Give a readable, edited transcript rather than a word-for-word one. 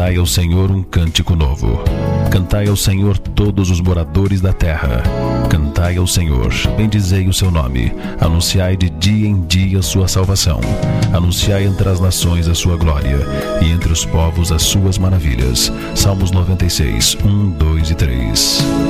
Cantai ao Senhor um cântico novo. Cantai ao Senhor todos os moradores da terra. Cantai ao Senhor, bendizei o seu nome. Anunciai de dia em dia sua salvação. Anunciai entre as nações a sua glória, e entre os povos as suas maravilhas. Salmos 96, 1, 2 e 3.